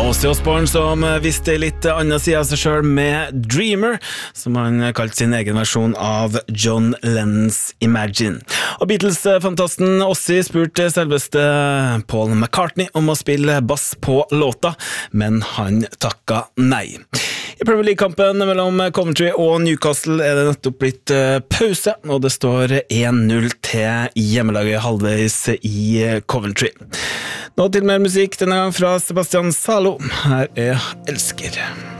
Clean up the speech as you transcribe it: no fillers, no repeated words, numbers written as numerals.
Ozzy Osbourne som visste litt annen side av seg selv med Dreamer, som han kalte sin egen versjon av John Lennons Imagine. Og Beatles-fantasten Ozzy spurte selveste Paul McCartney om å spille bass på låta, men han takka nei. I Premier League-kampen mellom Coventry og Newcastle er det nettopp blitt pause, og det står 1-0 til hjemmelaget halvveis i Coventry. Nå til mer musikk, denne gang fra Sebastian Salo. Her er Elsker.